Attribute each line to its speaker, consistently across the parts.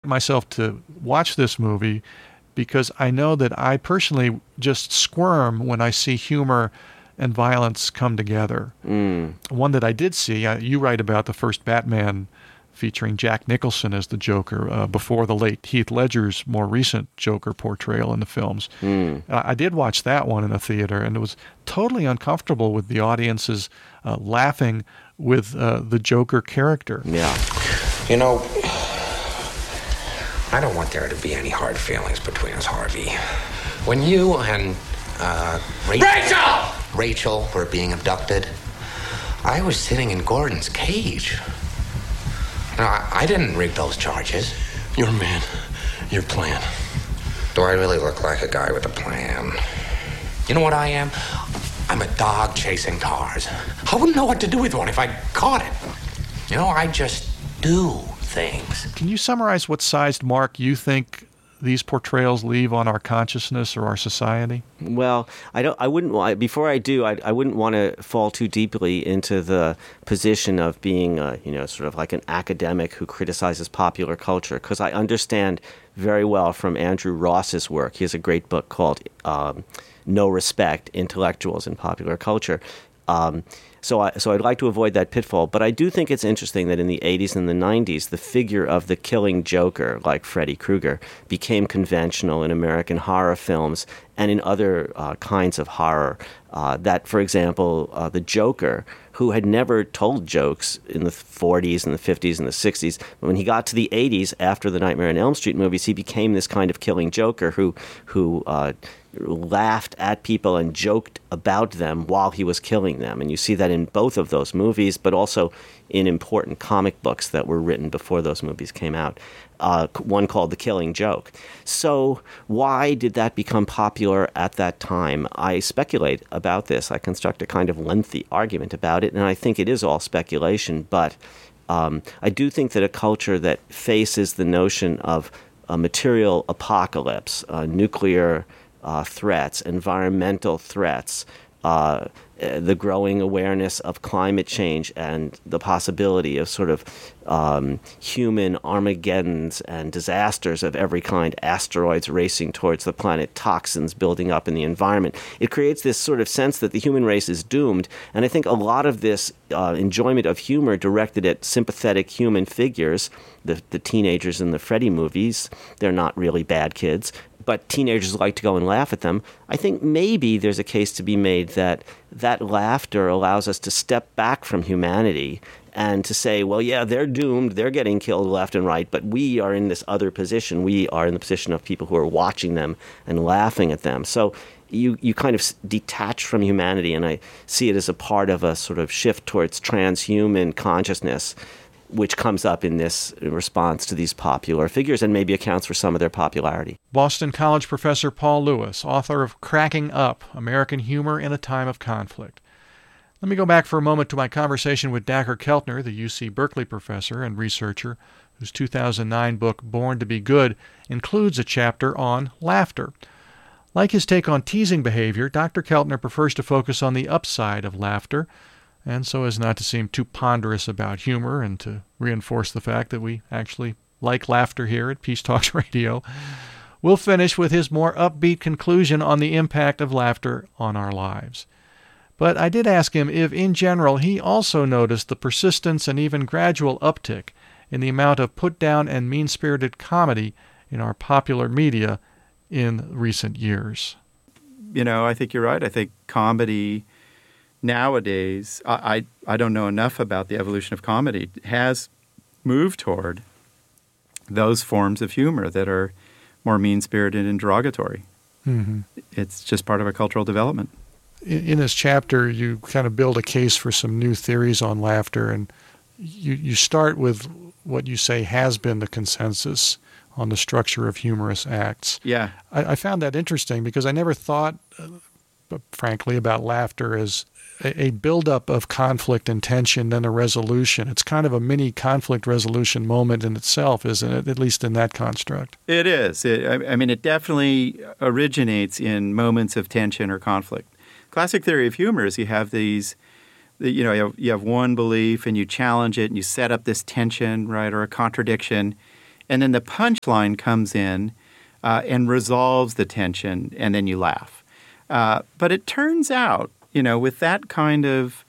Speaker 1: myself to watch this movie because I know that I personally just squirm when I see humor and violence come together. One that I did see, you write about the first Batman featuring Jack Nicholson as the Joker before the late Heath Ledger's more recent Joker portrayal in the films. I did watch that one in a theater, and it was totally uncomfortable with the audiences laughing with the Joker character.
Speaker 2: Yeah.
Speaker 3: You know, I don't want there to be any hard feelings between us, Harvey. When you and Rachel were being abducted, I was sitting in Gordon's cage. No, I didn't rig those charges.
Speaker 4: Your man, your plan.
Speaker 3: Do I really look like a guy with a plan? You know what I am? I'm a dog chasing cars. I wouldn't know what to do with one if I caught it. You know, I just do things.
Speaker 1: Can you summarize what sized mark you think these portrayals leave on our consciousness or our society?
Speaker 2: Well, I wouldn't want to fall too deeply into the position of being, sort of like an academic who criticizes popular culture, because I understand very well from Andrew Ross's work. He has a great book called No Respect: Intellectuals in Popular Culture. So I'd like to avoid that pitfall, but I do think it's interesting that in the 80s and the 90s, the figure of the killing Joker, like Freddy Krueger, became conventional in American horror films and in other kinds of horror. That, for example, the Joker, who had never told jokes in the 40s and the 50s and the 60s, but when he got to the 80s, after the Nightmare on Elm Street movies, he became this kind of killing Joker who laughed at people and joked about them while he was killing them. And you see that in both of those movies, but also in important comic books that were written before those movies came out. One called The Killing Joke. So why did that become popular at that time? I speculate about this. I construct a kind of lengthy argument about it, and I think it is all speculation, but I do think that a culture that faces the notion of a material apocalypse, nuclear threats, environmental threats, the growing awareness of climate change and the possibility of sort of human Armageddons and disasters of every kind, asteroids racing towards the planet, toxins building up in the environment. It creates this sort of sense that the human race is doomed, and I think a lot of this enjoyment of humor directed at sympathetic human figures, the teenagers in the Freddy movies, they're not really bad kids, but teenagers like to go and laugh at them. I think maybe there's a case to be made that laughter allows us to step back from humanity and to say, well, yeah, they're doomed, they're getting killed left and right, but we are in this other position. We are in the position of people who are watching them and laughing at them. So you kind of detach from humanity, and I see it as a part of a sort of shift towards transhuman consciousness, which comes up in this response to these popular figures and maybe accounts for some of their popularity.
Speaker 1: Boston College professor Paul Lewis, author of Cracking Up, American Humor in a Time of Conflict. Let me go back for a moment to my conversation with Dacher Keltner, the UC Berkeley professor and researcher, whose 2009 book, Born to Be Good, includes a chapter on laughter. Like his take on teasing behavior, Dr. Keltner prefers to focus on the upside of laughter, and so as not to seem too ponderous about humor and to reinforce the fact that we actually like laughter here at Peace Talks Radio, we'll finish with his more upbeat conclusion on the impact of laughter on our lives. But I did ask him if, in general, he also noticed the persistence and even gradual uptick in the amount of put-down and mean-spirited comedy in our popular media in recent years.
Speaker 5: You know, I think you're right. I think comedy nowadays, I don't know enough about the evolution of comedy, has moved toward those forms of humor that are more mean-spirited and derogatory. Mm-hmm. It's just part of a cultural development.
Speaker 1: In this chapter, you kind of build a case for some new theories on laughter, and you start with what you say has been the consensus on the structure of humorous acts.
Speaker 5: Yeah.
Speaker 1: I found that interesting because I never thought, frankly, about laughter as a buildup of conflict and tension, then a resolution. It's kind of a mini conflict resolution moment in itself, isn't it? At least in that construct.
Speaker 5: It is. I mean, it definitely originates in moments of tension or conflict. Classic theory of humor is you have these, you have one belief and you challenge it and you set up this tension, right, or a contradiction, And then the punchline comes in and resolves the tension, and then you laugh. But it turns out, with that kind of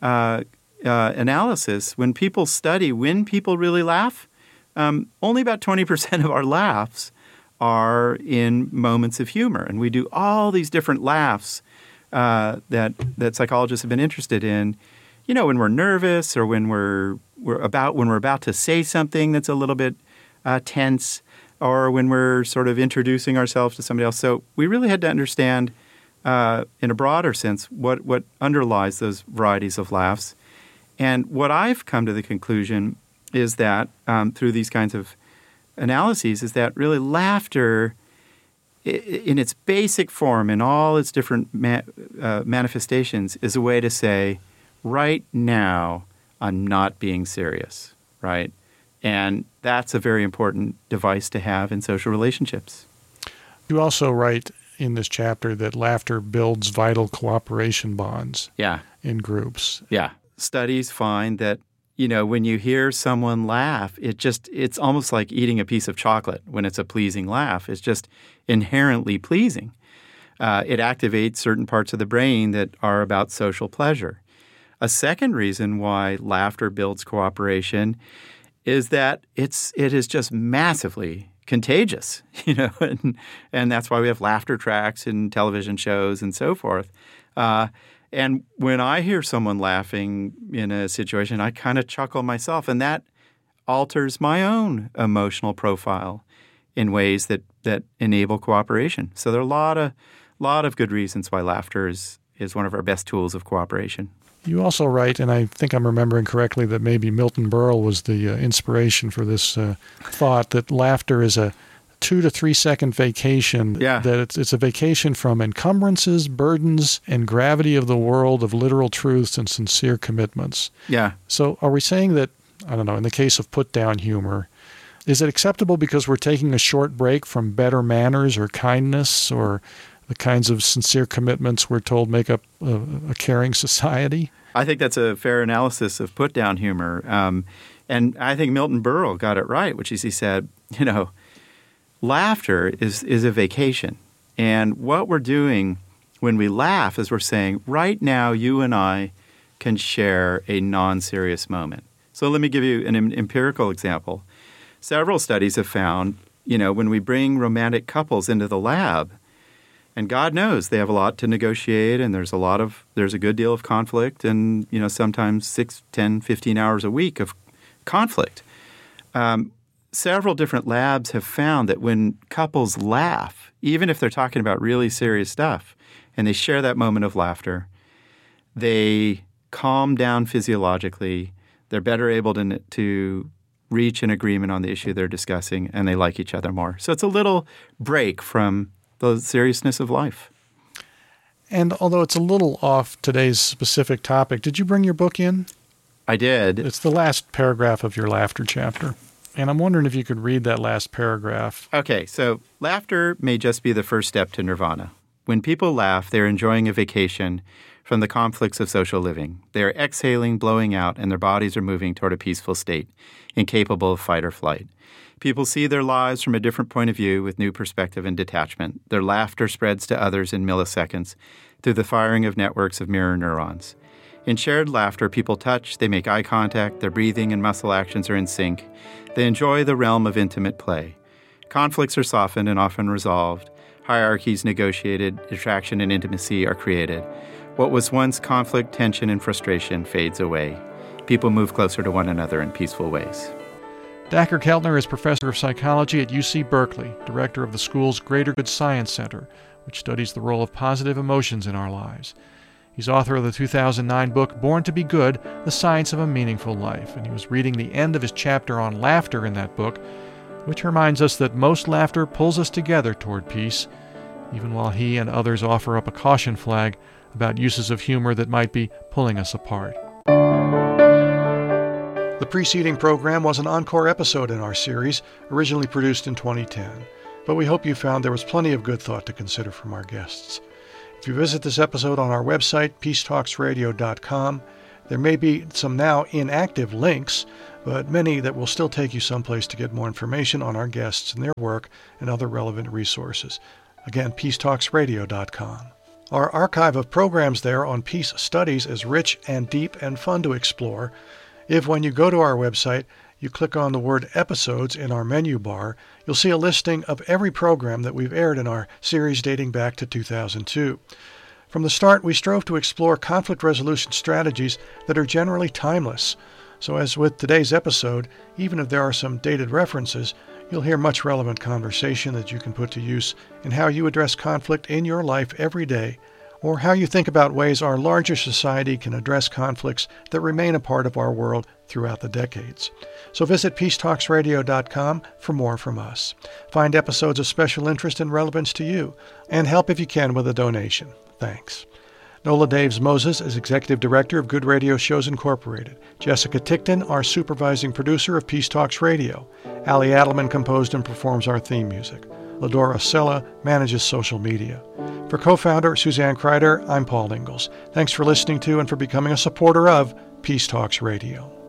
Speaker 5: analysis, when people study when people really laugh, only about 20% of our laughs are in moments of humor. And we do all these different laughs that psychologists have been interested in, when we're nervous or when we're about to say something that's a little bit tense, or when we're sort of introducing ourselves to somebody else. So we really had to understand, in a broader sense, what underlies those varieties of laughs. And what I've come to the conclusion is that through these kinds of analyses is that really laughter, in its basic form, in all its different manifestations, is a way to say, right now, I'm not being serious, right? And that's a very important device to have in social relationships.
Speaker 1: You also write in this chapter that laughter builds vital cooperation bonds in groups.
Speaker 5: Yeah. Studies find that, when you hear someone laugh, it's almost like eating a piece of chocolate when it's a pleasing laugh. It's just inherently pleasing. It activates certain parts of the brain that are about social pleasure. A second reason why laughter builds cooperation is that it is just massively contagious, and that's why we have laughter tracks in television shows and so forth. And when I hear someone laughing in a situation, I kind of chuckle myself, and that alters my own emotional profile in ways that enable cooperation. So there are a lot of good reasons why laughter is one of our best tools of cooperation.
Speaker 1: You also write, and I think I'm remembering correctly, that maybe Milton Berle was the inspiration for this thought, that laughter is a 2 to 3 second vacation.
Speaker 5: Yeah.
Speaker 1: That it's a vacation from encumbrances, burdens, and gravity of the world of literal truths and sincere commitments.
Speaker 5: Yeah.
Speaker 1: So are we saying that, I don't know, in the case of put-down humor, is it acceptable because we're taking a short break from better manners or kindness or the kinds of sincere commitments we're told make up a caring society?
Speaker 5: I think that's a fair analysis of put-down humor. And I think Milton Berle got it right, which is he said, laughter is a vacation. And what we're doing when we laugh is we're saying, right now you and I can share a non-serious moment. So let me give you an empirical example. Several studies have found, when we bring romantic couples into the lab, and God knows they have a lot to negotiate, and there's a good deal of conflict, and sometimes 6, 10, 15 hours a week of conflict. Several different labs have found that when couples laugh, even if they're talking about really serious stuff, and they share that moment of laughter, they calm down physiologically. They're better able to reach an agreement on the issue they're discussing, and they like each other more. So it's a little break from the seriousness of life.
Speaker 1: And although it's a little off today's specific topic, did you bring your book in?
Speaker 5: I did.
Speaker 1: It's the last paragraph of your laughter chapter. And I'm wondering if you could read that last paragraph.
Speaker 5: Okay, so laughter may just be the first step to nirvana. When people laugh, they're enjoying a vacation from the conflicts of social living. They are exhaling, blowing out, and their bodies are moving toward a peaceful state, incapable of fight or flight. People see their lives from a different point of view with new perspective and detachment. Their laughter spreads to others in milliseconds through the firing of networks of mirror neurons. In shared laughter, people touch, they make eye contact, their breathing and muscle actions are in sync. They enjoy the realm of intimate play. Conflicts are softened and often resolved. Hierarchies negotiated, attraction and intimacy are created. What was once conflict, tension, and frustration fades away. People move closer to one another in peaceful ways.
Speaker 1: Dacher Keltner is professor of psychology at UC Berkeley, director of the school's Greater Good Science Center, which studies the role of positive emotions in our lives. He's author of the 2009 book, Born to Be Good, The Science of a Meaningful Life, and he was reading the end of his chapter on laughter in that book, which reminds us that most laughter pulls us together toward peace, even while he and others offer up a caution flag about uses of humor that might be pulling us apart. The preceding program was an encore episode in our series, originally produced in 2010, but we hope you found there was plenty of good thought to consider from our guests. If you visit this episode on our website, peacetalksradio.com, There may be some now inactive links, but many that will still take you someplace to get more information on our guests and their work and other relevant resources. Again, peacetalksradio.com. Our archive of programs there on peace studies is rich and deep and fun to explore. If when you go to our website, you click on the word episodes in our menu bar, you'll see a listing of every program that we've aired in our series dating back to 2002. From the start, we strove to explore conflict resolution strategies that are generally timeless. So as with today's episode, even if there are some dated references, you'll hear much relevant conversation that you can put to use in how you address conflict in your life every day, or how you think about ways our larger society can address conflicts that remain a part of our world throughout the decades. So visit peacetalksradio.com for more from us. Find episodes of special interest and relevance to you, and help if you can with a donation. Thanks. Nola Daves Moses is Executive Director of Good Radio Shows Incorporated. Jessica Tickton, our Supervising Producer of Peace Talks Radio. Ali Adelman composed and performs our theme music. Ladora Sella manages social media. For co-founder Suzanne Kreider, I'm Paul Ingalls. Thanks for listening to and for becoming a supporter of Peace Talks Radio.